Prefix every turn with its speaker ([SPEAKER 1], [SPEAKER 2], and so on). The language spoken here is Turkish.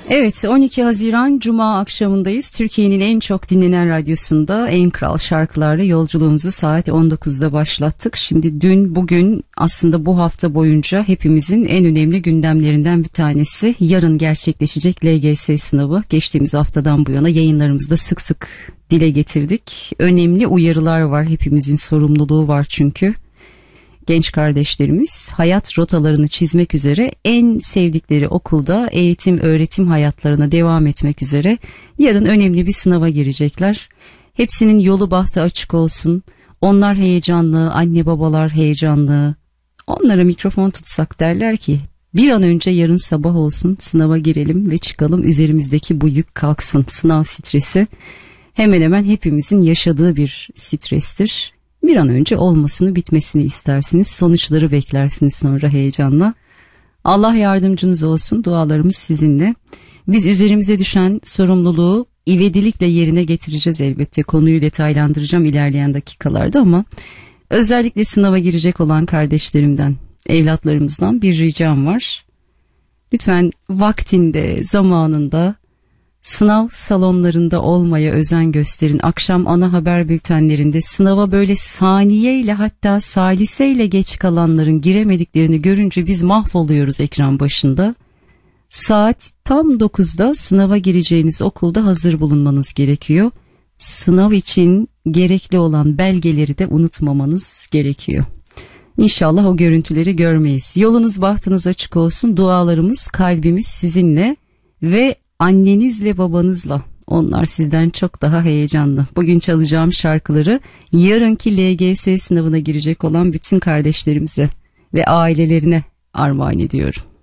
[SPEAKER 1] Evet, 12 Haziran Cuma akşamındayız. Türkiye'nin en çok dinlenen radyosunda en kral şarkılarla yolculuğumuzu saat 19'da başlattık. Şimdi dün, bugün, aslında bu hafta boyunca hepimizin en önemli gündemlerinden bir tanesi yarın gerçekleşecek LGS sınavı. Geçtiğimiz haftadan bu yana yayınlarımızda sık sık dile getirdik. Önemli uyarılar var, hepimizin sorumluluğu var çünkü. Genç kardeşlerimiz hayat rotalarını çizmek üzere en sevdikleri okulda eğitim öğretim hayatlarına devam etmek üzere yarın önemli bir sınava girecekler. Hepsinin yolu bahtı açık olsun. Onlar heyecanlı, anne babalar heyecanlı. Onlara mikrofon tutsak derler ki bir an önce yarın sabah olsun, sınava girelim ve çıkalım, üzerimizdeki bu yük kalksın. Sınav stresi hemen hemen hepimizin yaşadığı bir strestir. Bir an önce olmasını, bitmesini istersiniz. Sonuçları beklersiniz sonra heyecanla. Allah yardımcınız olsun. Dualarımız sizinle. Biz üzerimize düşen sorumluluğu ivedilikle yerine getireceğiz elbette. Konuyu detaylandıracağım ilerleyen dakikalarda ama özellikle sınava girecek olan kardeşlerimden, evlatlarımızdan bir ricam var. Lütfen vaktinde, zamanında sınav salonlarında olmaya özen gösterin. Akşam ana haber bültenlerinde sınava böyle saniyeyle, hatta saliseyle geç kalanların giremediklerini görünce biz mahvoluyoruz ekran başında. Saat tam 9'da sınava gireceğiniz okulda hazır bulunmanız gerekiyor. Sınav için gerekli olan belgeleri de unutmamanız gerekiyor. İnşallah o görüntüleri görmeyiz. Yolunuz bahtınız açık olsun. Dualarımız, kalbimiz sizinle ve annenizle babanızla. Onlar sizden çok daha heyecanlı. Bugün çalacağım şarkıları yarınki LGS sınavına girecek olan bütün kardeşlerimize ve ailelerine armağan ediyorum.